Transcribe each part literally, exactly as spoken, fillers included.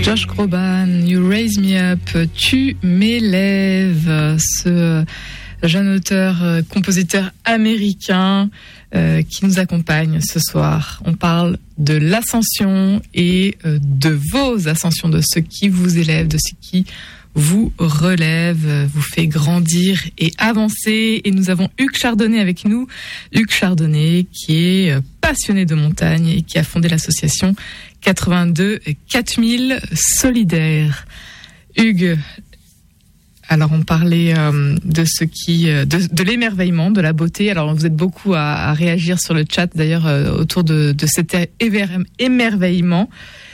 Josh Groban, You Raise Me Up, Tu m'élèves, ce jeune auteur, compositeur américain euh, qui nous accompagne ce soir. On parle de l'ascension et euh, de vos ascensions, de ce qui vous élève, de ce qui vous relève, vous fait grandir et avancer. Et nous avons Hugues Chardonnay avec nous. Hugues Chardonnay qui est passionné de montagne et qui a fondé l'association quatre-vingt-deux quatre mille Solidaires. Hugues, alors on parlait euh, de ce qui, de, de l'émerveillement, de la beauté. Alors vous êtes beaucoup à, à réagir sur le chat d'ailleurs euh, autour de, de cet éver- émerveillement.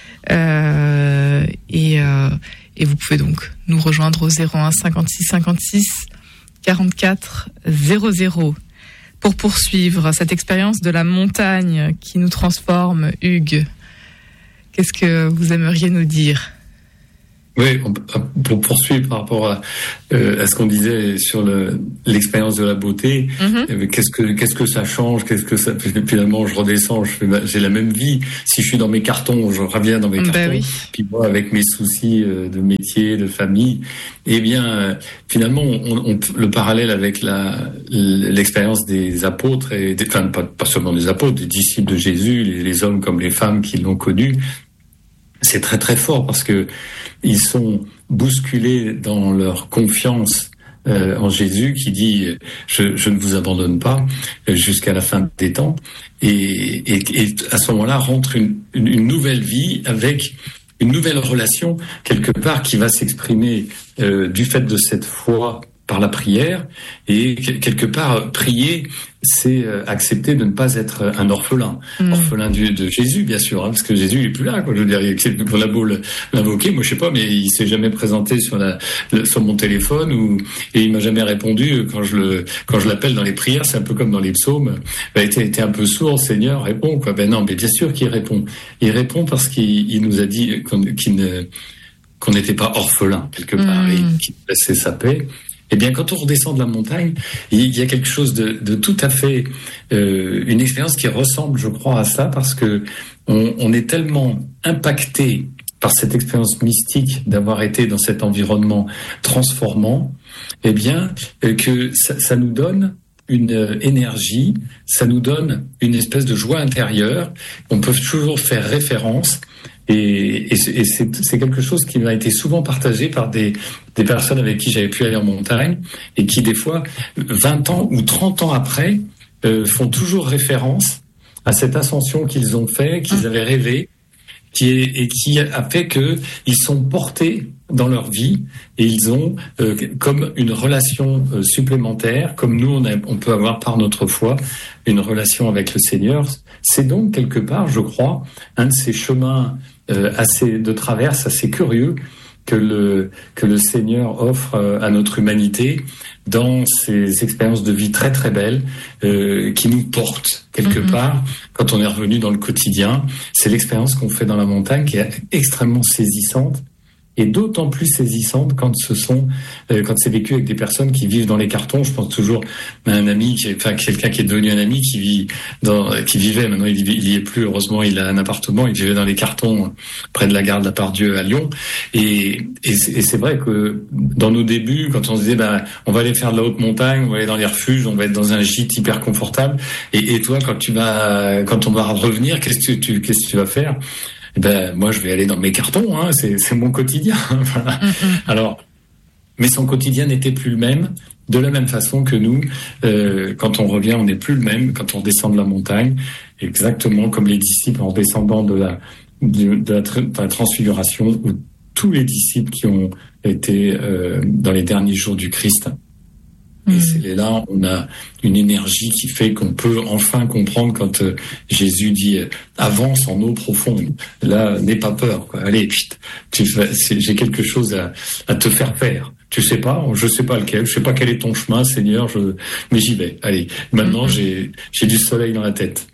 Euh, et, euh, et vous pouvez donc nous rejoindre au zéro un cinquante-six cinquante-six quarante-quatre zéro zéro pour poursuivre cette expérience de la montagne qui nous transforme. Hugues, qu'est-ce que vous aimeriez nous dire ? Oui, pour poursuivre par rapport à, euh, à ce qu'on disait sur le, l'expérience de la beauté, mm-hmm. qu'est-ce que qu'est-ce que ça change, qu'est-ce que ça finalement je redescends, je fais, j'ai la même vie. Si je suis dans mes cartons, je reviens dans mes cartons. Ben oui. Puis moi, avec mes soucis de métier, de famille, eh bien finalement, on, on, le parallèle avec la l'expérience des apôtres et des, enfin pas, pas seulement des apôtres, des disciples de Jésus, les, les hommes comme les femmes qui l'ont connu. C'est très très fort parce que ils sont bousculés dans leur confiance euh, en Jésus qui dit je, je ne vous abandonne pas jusqu'à la fin des temps et, et, et à ce moment-là rentre une, une, une nouvelle vie avec une nouvelle relation quelque part qui va s'exprimer euh, du fait de cette foi par la prière et quelque part prier c'est accepter de ne pas être un orphelin mmh. orphelin du, de Jésus bien sûr hein, parce que Jésus il est plus là quoi je veux dire on a beau l'invoquer moi je sais pas mais il s'est jamais présenté sur la sur mon téléphone ou et il m'a jamais répondu quand je le quand je l'appelle dans les prières c'est un peu comme dans les psaumes bah, t'es, t'es un peu sourd Seigneur réponds quoi ben non mais bien sûr qu'il répond il répond parce qu'il il nous a dit qu'on, qu'il ne, qu'on n'était pas orphelin quelque part mmh. et qu'il laissait sa paix. Eh bien, quand on redescend de la montagne, il y a quelque chose de, de tout à fait, euh, une expérience qui ressemble, je crois, à ça, parce que on, on est tellement impacté par cette expérience mystique d'avoir été dans cet environnement transformant, eh bien, euh, que ça, ça nous donne une euh, énergie, ça nous donne une espèce de joie intérieure. On peut toujours faire référence. Et, et, et c'est, c'est quelque chose qui m'a été souvent partagé par des, des personnes avec qui j'avais pu aller en montagne et qui, des fois, vingt ans ou trente ans après, euh, font toujours référence à cette ascension qu'ils ont fait, qu'ils avaient rêvé, qui est, et qui a fait qu'ils sont portés dans leur vie et ils ont euh, comme une relation euh, supplémentaire, comme nous on, a, on peut avoir par notre foi une relation avec le Seigneur. C'est donc quelque part, je crois, un de ces chemins euh, assez de traverse assez curieux que le que le Seigneur offre euh, à notre humanité dans ces expériences de vie très très belles euh, qui nous portent quelque mm-hmm. part quand on est revenu dans le quotidien. C'est l'expérience qu'on fait dans la montagne qui est extrêmement saisissante. Et d'autant plus saisissante quand ce sont, euh, quand c'est vécu avec des personnes qui vivent dans les cartons. Je pense toujours à un ami, qui, enfin quelqu'un qui est devenu un ami qui vit dans, qui vivait. Maintenant il, il y est plus. Heureusement, il a un appartement. Il vivait dans les cartons près de la gare de la Part-Dieu à Lyon. Et, et, c'est, et c'est vrai que dans nos débuts, quand on se disait, ben, on va aller faire de la haute montagne, on va aller dans les refuges, on va être dans un gîte hyper confortable. Et, et toi, quand tu vas, quand on va revenir, qu'est-ce que tu, qu'est-ce que tu vas faire? Ben moi je vais aller dans mes cartons, hein, c'est c'est mon quotidien. Voilà. Mm-hmm. Alors, mais son quotidien n'était plus le même. De la même façon que nous, euh, quand on revient, on n'est plus le même. Quand on descend de la montagne, exactement comme les disciples en descendant de la de, de, la, de la transfiguration, ou tous les disciples qui ont été euh, dans les derniers jours du Christ. Et c'est là, on a une énergie qui fait qu'on peut enfin comprendre quand euh, Jésus dit euh, avance en eau profonde. Là, n'aie pas peur, quoi. Allez, pchit, tu, c'est, j'ai quelque chose à, à te faire faire. Tu sais pas, je sais pas lequel, je sais pas quel est ton chemin, Seigneur, je, mais j'y vais. Allez, maintenant, mm-hmm. j'ai, j'ai du soleil dans la tête.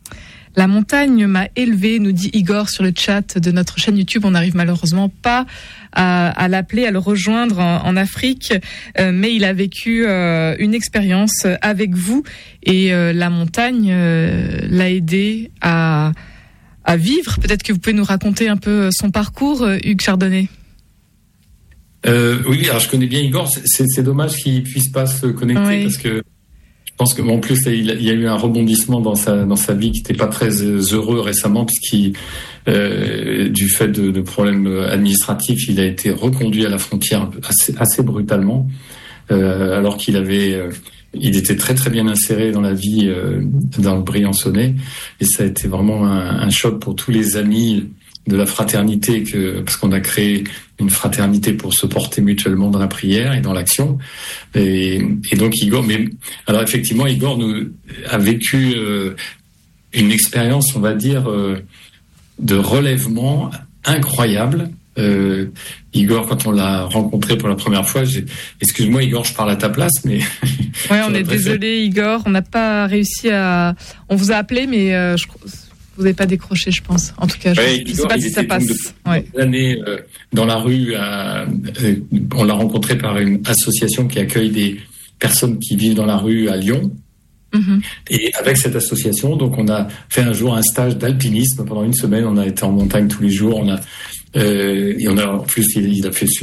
La montagne m'a élevé, nous dit Igor sur le chat de notre chaîne YouTube. On n'arrive malheureusement pas à, à l'appeler, à le rejoindre en, en Afrique, euh, mais il a vécu euh, une expérience avec vous et euh, la montagne euh, l'a aidé à, à vivre. Peut-être que vous pouvez nous raconter un peu son parcours, Hugues Chardonnay. Euh, oui, alors je connais bien Igor. C'est, c'est dommage qu'il puisse pas se connecter oui. parce que je pense que en plus il y a eu un rebondissement dans sa dans sa vie qui n'était pas très heureux récemment, puisqu'il euh, du fait de, de problèmes administratifs, il a été reconduit à la frontière assez, assez brutalement, euh, alors qu'il avait euh, il était très très bien inséré dans la vie euh, dans le Briançonnais, et ça a été vraiment un, un choc pour tous les amis de la fraternité, que parce qu'on a créé une fraternité pour se porter mutuellement dans la prière et dans l'action, et, et donc Igor, mais alors effectivement Igor nous a vécu euh, une expérience, on va dire, euh, de relèvement incroyable. Euh, Igor, quand on l'a rencontré pour la première fois, j'ai... excuse-moi Igor, je parle à ta place, mais ouais, on est désolé Igor, on n'a pas réussi à, on vous a appelé, mais euh, je vous n'avez pas décroché, je pense. En tout cas, je ouais, ne sais pas si ça passe. Ouais. L'année euh, dans la rue, à, euh, on l'a rencontré par une association qui accueille des personnes qui vivent dans la rue à Lyon. Mm-hmm. Et avec cette association, donc on a fait un jour un stage d'alpinisme pendant une semaine. On a été en montagne tous les jours. On a euh, et on a en plus il, il a fait